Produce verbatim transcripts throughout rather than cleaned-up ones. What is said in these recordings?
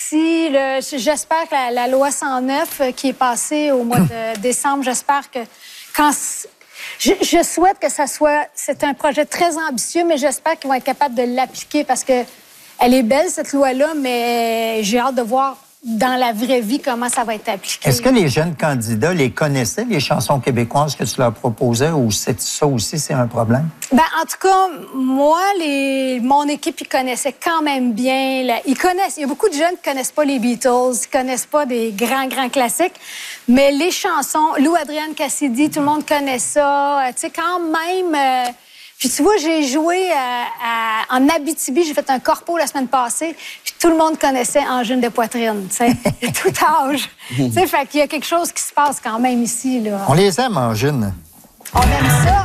aussi. J'espère que la, la loi cent neuf qui est passée au mois de décembre, j'espère que quand... Je, je souhaite que ça soit... C'est un projet très ambitieux, mais j'espère qu'ils vont être capables de l'appliquer parce que elle est belle, cette loi-là, mais j'ai hâte de voir dans la vraie vie comment ça va être appliqué. Est-ce que les jeunes candidats les connaissaient, les chansons québécoises que tu leur proposais, ou c'est ça aussi, c'est un problème? Ben, en tout cas, moi, les... mon équipe, ils connaissaient quand même bien. La... Ils connaissent. Il y a beaucoup de jeunes qui connaissent pas les Beatles, ils connaissent pas des grands, grands classiques. Mais les chansons, Lou Adrienne Cassidy, tout le monde connaît ça. Tu sais, quand même... Euh... Puis tu vois, j'ai joué à, à, en Abitibi, j'ai fait un corpo la semaine passée, puis tout le monde connaissait Angine de poitrine, tu sais, tout âge. Tu sais, fait qu'il y a quelque chose qui se passe quand même ici, là. On les aime, Angine. On aime ça.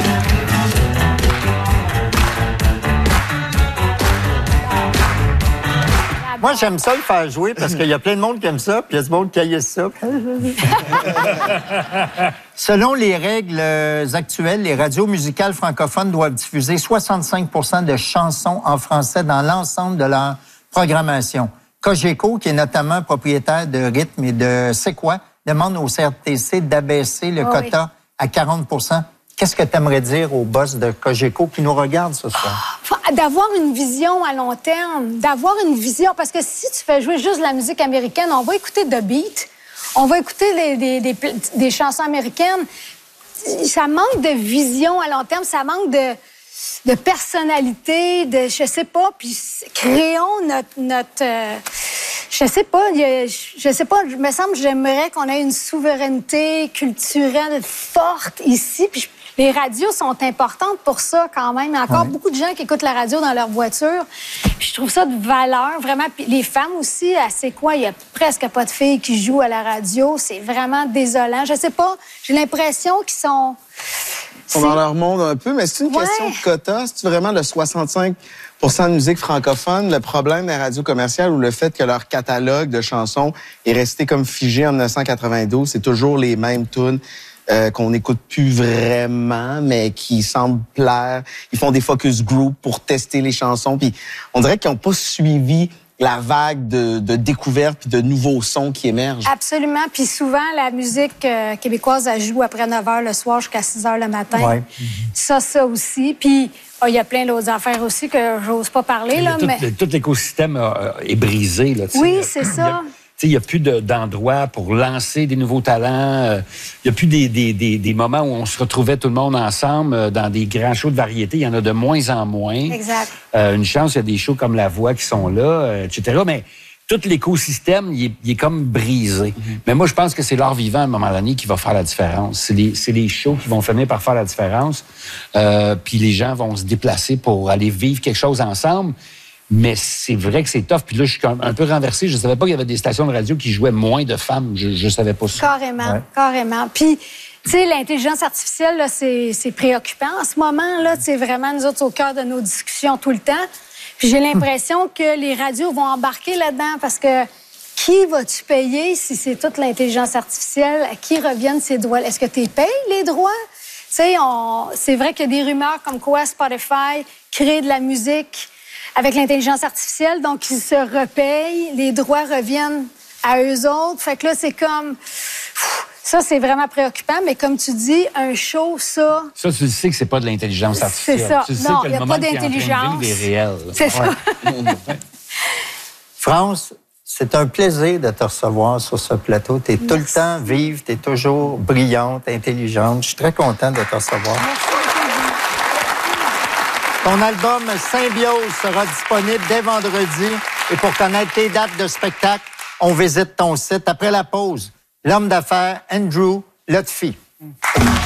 Moi, j'aime ça le faire jouer parce qu'il y a plein de monde qui aime ça, puis il y a du monde qui haïsse ça. Selon les règles actuelles, les radios musicales francophones doivent diffuser soixante-cinq pour cent de chansons en français dans l'ensemble de leur programmation. Cogeco, qui est notamment propriétaire de Rythme et de C'est quoi, demande au C R T C d'abaisser le oh quota oui. à quarante pour cent. Qu'est-ce que tu aimerais dire au boss de Cogeco qui nous regarde ce soir? Oh, d'avoir une vision à long terme, d'avoir une vision, parce que si tu fais jouer juste de la musique américaine, on va écouter The Beat, on va écouter les, des, des, des chansons américaines. Ça manque de vision à long terme, ça manque de, de personnalité, de, je sais pas, puis créons notre... notre euh, je sais pas, je sais pas, il me semble que j'aimerais qu'on ait une souveraineté culturelle forte ici, puis les radios sont importantes pour ça quand même. Il y a encore oui. beaucoup de gens qui écoutent la radio dans leur voiture. Puis je trouve ça de valeur, vraiment. Puis les femmes aussi, c'est quoi? Il y a presque pas de filles qui jouent à la radio. C'est vraiment désolant. Je sais pas, j'ai l'impression qu'ils sont... Ils sont dans leur monde un peu, mais c'est une ouais. question de quota. C'est vraiment le soixante-cinq pour cent de musique francophone, le problème des radios commerciales ou le fait que leur catalogue de chansons est resté comme figé en dix-neuf cent quatre-vingt-douze. C'est toujours les mêmes tunes. Euh, qu'on n'écoute plus vraiment, mais qui semblent plaire. Ils font des focus group pour tester les chansons. Puis on dirait qu'ils n'ont pas suivi la vague de, de découvertes puis de nouveaux sons qui émergent. Absolument. Puis souvent, la musique euh, québécoise, elle joue après neuf heures le soir jusqu'à six heures le matin. Ouais. Ça, ça aussi. Puis il oh, y a plein d'autres affaires aussi que j'ose pas parler. Là, tout, mais... tout l'écosystème euh, est brisé. Là, oui, c'est ça. Il n'y a plus d'endroits pour lancer des nouveaux talents. Il n'y a plus des, des, des, des moments où on se retrouvait tout le monde ensemble dans des grands shows de variété. Il y en a de moins en moins. Exact. Euh, une chance, il y a des shows comme La Voix qui sont là, euh, et cetera. Mais tout l'écosystème, il est, il est comme brisé. Mm-hmm. Mais moi, je pense que c'est l'art vivant, à un moment donné, qui va faire la différence. C'est les, c'est les shows qui vont finir par faire la différence. Euh, puis les gens vont se déplacer pour aller vivre quelque chose ensemble. Mais c'est vrai que c'est tough. Puis là, je suis un peu renversé. Je ne savais pas qu'il y avait des stations de radio qui jouaient moins de femmes. Je ne savais pas ça. Carrément, ouais. carrément. Puis, tu sais, l'intelligence artificielle, là, c'est, c'est préoccupant en ce moment. Là, c'est vraiment nous autres au cœur de nos discussions tout le temps. Puis j'ai l'impression que les radios vont embarquer là-dedans parce que qui vas-tu payer si c'est toute l'intelligence artificielle? À qui reviennent ces droits? Est-ce que tu payes les droits? Tu sais, on... c'est vrai qu'il y a des rumeurs comme quoi Spotify crée de la musique avec l'intelligence artificielle, donc ils se repayent, les droits reviennent à eux autres. Fait que là, c'est comme... Ça, c'est vraiment préoccupant, mais comme tu dis, un show, ça... Ça, tu sais que c'est pas de l'intelligence artificielle. C'est ça. Tu sais non, que il n'y a pas d'intelligence. C'est réel. C'est ça. France, c'est un plaisir de te recevoir sur ce plateau. Tu es tout le temps vive, tu es toujours brillante, intelligente. Je suis très content de te recevoir. Merci. Ton album Symbiose sera disponible dès vendredi. Et pour connaître tes dates de spectacle, on visite ton site. Après la pause, l'homme d'affaires Andrew Lutfi.